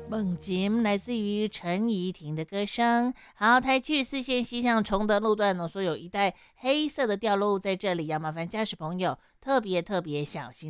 梦境来自于陈怡婷的歌声。好，台74线西向崇德路段呢，说有一带黑色的掉落物在这里，要麻烦驾驶朋友特别小心。